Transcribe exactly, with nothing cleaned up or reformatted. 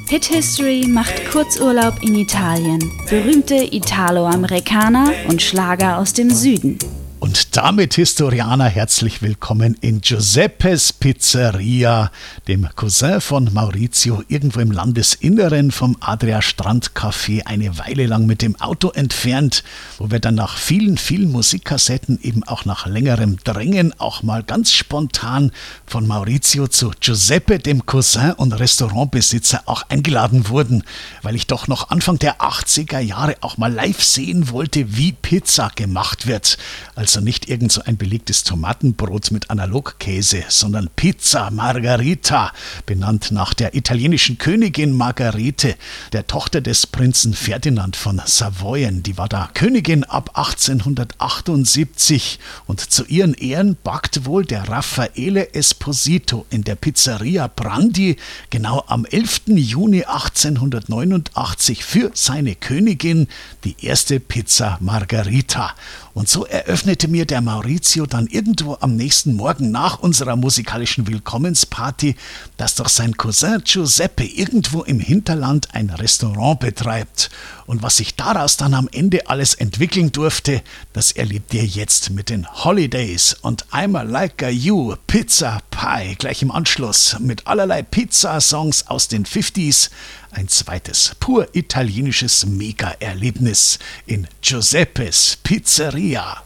Hit History macht Kurzurlaub in Italien. Berühmte Italo-Amerikaner und Schlager aus dem Süden. Und damit, Historianer, herzlich willkommen in Giuseppes Pizzeria, dem Cousin von Maurizio, irgendwo im Landesinneren vom Adria-Strand-Café, eine Weile lang mit dem Auto entfernt, wo wir dann nach vielen, vielen Musikkassetten, eben auch nach längerem Drängen, auch mal ganz spontan von Maurizio zu Giuseppe, dem Cousin und Restaurantbesitzer, auch eingeladen wurden, weil ich doch noch Anfang der achtziger Jahre auch mal live sehen wollte, wie Pizza gemacht wird. Also nicht irgend so ein belegtes Tomatenbrot mit Analogkäse, sondern Pizza Margherita, benannt nach der italienischen Königin Margarete, der Tochter des Prinzen Ferdinand von Savoyen. Die war da Königin ab achtzehnhundertachtundsiebzig und zu ihren Ehren backt wohl der Raffaele Esposito in der Pizzeria Brandi genau am elften Juni achtzehnhundertneunundachtzig für seine Königin die erste Pizza Margherita. Und so eröffnete mir der Maurizio dann irgendwo am nächsten Morgen nach unserer musikalischen Willkommensparty, dass doch sein Cousin Giuseppe irgendwo im Hinterland ein Restaurant betreibt. Und was sich daraus dann am Ende alles entwickeln durfte, das erlebt ihr jetzt mit den Holidays und I'm a Like a You, Pizza Pie, gleich im Anschluss mit allerlei Pizza-Songs aus den fünfziger. Ein zweites, pur italienisches Mega-Erlebnis in Giuseppes Pizzeria.